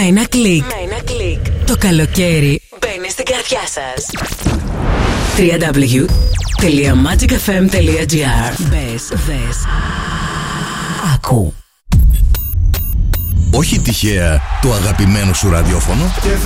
ένα κλικ. Το καλοκαίρι μπαίνει στην καρδιά σας. www.magicfm.gr. Μπες, δες, άκου. Όχι τυχαία το αγαπημένο σου ραδιόφωνο.